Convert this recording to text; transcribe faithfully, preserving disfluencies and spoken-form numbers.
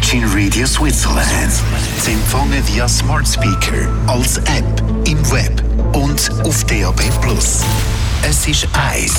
Virgin Radio Switzerland. Sie empfangen via Smart Speaker, als App, im Web und auf D A B plus. Es ist eins